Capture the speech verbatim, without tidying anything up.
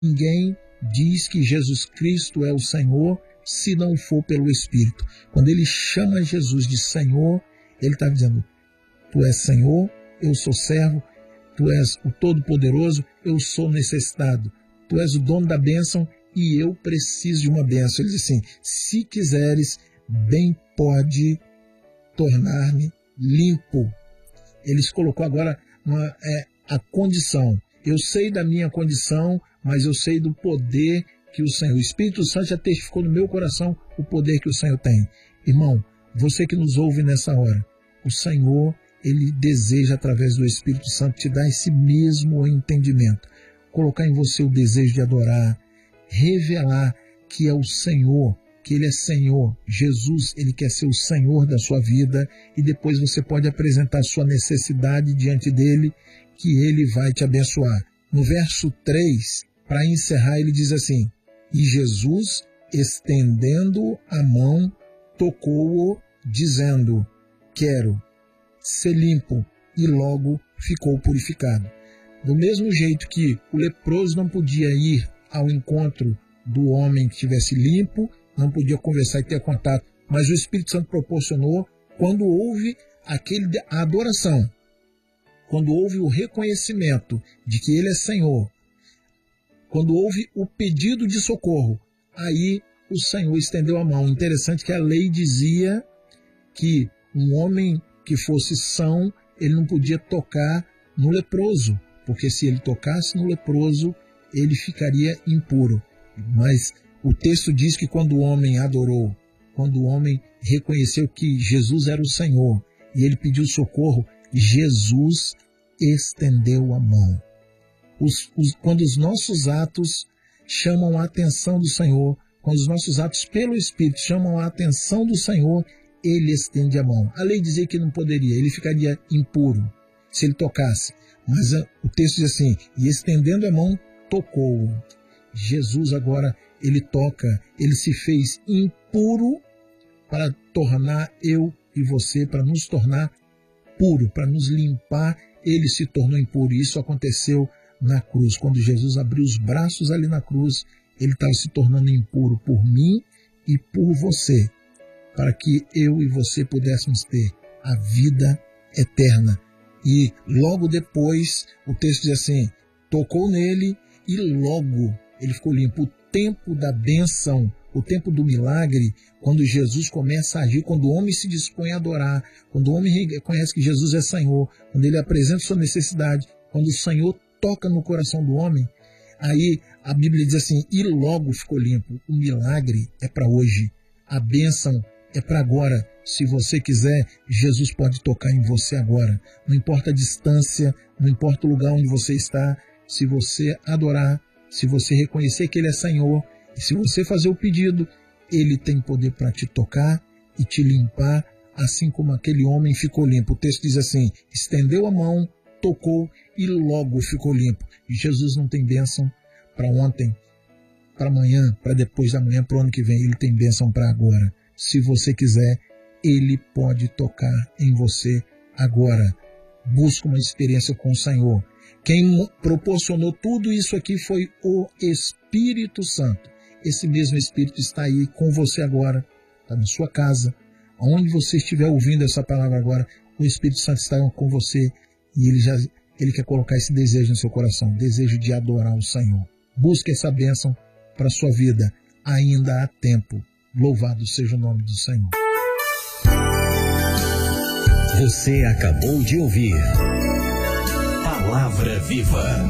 Ninguém diz que Jesus Cristo é o Senhor se não for pelo Espírito. Quando ele chama Jesus de Senhor, ele está dizendo: tu és Senhor, eu sou servo, tu és o Todo-Poderoso, eu sou necessitado, tu és o dono da bênção e eu preciso de uma bênção. Ele diz assim: se quiseres, bem pode tornar-me limpo. Ele se colocou agora uma, é, a condição. Eu sei da minha condição, mas eu sei do poder que o Senhor, o Espírito Santo já testificou no meu coração o poder que o Senhor tem. Irmão, você que nos ouve nessa hora, o Senhor, ele deseja através do Espírito Santo te dar esse mesmo entendimento, colocar em você o desejo de adorar, revelar que é o Senhor, que ele é Senhor. Jesus, ele quer ser o Senhor da sua vida, e depois você pode apresentar sua necessidade diante dele, que ele vai te abençoar. No verso três, para encerrar, ele diz assim: e Jesus, estendendo a mão, tocou-o, dizendo: quero ser limpo, e logo ficou purificado. Do mesmo jeito que o leproso não podia ir ao encontro do homem que estivesse limpo, não podia conversar e ter contato, mas o Espírito Santo proporcionou quando houve aquele, a adoração, quando houve o reconhecimento de que ele é Senhor, quando houve o pedido de socorro, aí o Senhor estendeu a mão. Interessante que a lei dizia que um homem que fosse são, ele não podia tocar no leproso, porque se ele tocasse no leproso, ele ficaria impuro. Mas o texto diz que quando o homem adorou, quando o homem reconheceu que Jesus era o Senhor e ele pediu socorro, Jesus estendeu a mão. Os, os, quando os nossos atos chamam a atenção do Senhor, quando os nossos atos pelo Espírito chamam a atenção do Senhor, ele estende a mão. A lei dizia que não poderia, ele ficaria impuro se ele tocasse. Mas a, o texto diz assim: e estendendo a mão, tocou-o. Jesus agora, ele toca, ele se fez impuro para tornar eu e você, para nos tornar puro, para nos limpar. Ele se tornou impuro. Isso aconteceu na cruz. Quando Jesus abriu os braços ali na cruz, ele estava se tornando impuro por mim e por você, para que eu e você pudéssemos ter a vida eterna. E logo depois, o texto diz assim: tocou nele e logo ele ficou limpo. O tempo da bênção, o tempo do milagre, quando Jesus começa a agir, quando o homem se dispõe a adorar, quando o homem reconhece que Jesus é Senhor, quando ele apresenta sua necessidade, quando o Senhor toca no coração do homem, aí a Bíblia diz assim: e logo ficou limpo. O milagre é para hoje, a bênção é para agora. Se você quiser, Jesus pode tocar em você agora. Não importa a distância, não importa o lugar onde você está, se você adorar, se você reconhecer que ele é Senhor, e se você fazer o pedido, ele tem poder para te tocar e te limpar, assim como aquele homem ficou limpo. O texto diz assim: estendeu a mão, tocou e logo ficou limpo. E Jesus não tem bênção para ontem, para amanhã, para depois da manhã, para o ano que vem. Ele tem bênção para agora. Se você quiser, ele pode tocar em você agora. Busca uma experiência com o Senhor. Quem proporcionou tudo isso aqui foi o Espírito Santo. Esse mesmo Espírito está aí com você agora, está na sua casa, onde você estiver ouvindo essa palavra agora, o Espírito Santo está com você e ele, já, ele quer colocar esse desejo no seu coração, desejo de adorar o Senhor. Busque essa bênção para a sua vida, ainda há tempo. Louvado seja o nome do Senhor. Você acabou de ouvir Palavra Viva.